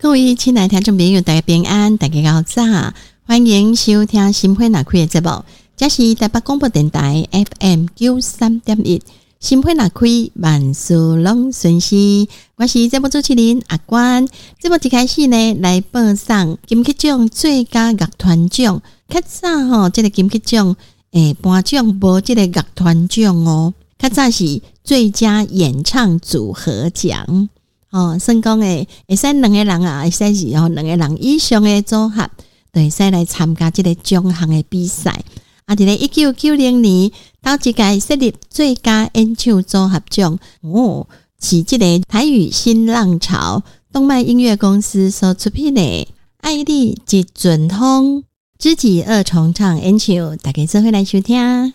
各位亲爱的听众朋友，大家平安，大家早，欢迎收听心花若开的节目，这是台北广播电台 FM 93.1，心花若开，万事拢顺心。我是节目主持人阿关。节目一开始呢，来报送金曲奖最佳乐团奖。较早这个金曲奖颁奖无这个乐团奖哦，较早是最佳演唱组合奖。算讲会使两个人会使是两个人以上的组合，就会使来参加这个奖项的比赛。在1990年，头一届设立最佳演唱组合奖，是这个台语新浪潮动漫音乐公司所出品的《爱你一阵风》，知己二重唱演唱，大家做伙来收听。